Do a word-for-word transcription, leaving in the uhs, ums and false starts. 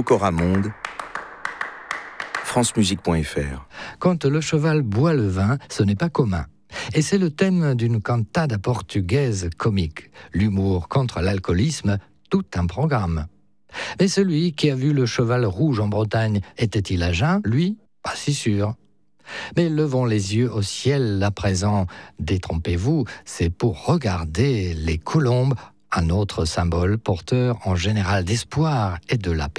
Pocora Monde, francemusique point f r. Quand le cheval boit le vin, ce n'est pas commun. Et c'est le thème d'une cantada portugaise comique. L'humour contre l'alcoolisme, tout un programme. Mais celui qui a vu le cheval rouge en Bretagne, était-il à jeun? Lui, pas si sûr. Mais levons les yeux au ciel à présent. Détrompez-vous, c'est pour regarder les colombes, un autre symbole porteur en général d'espoir et de la paix.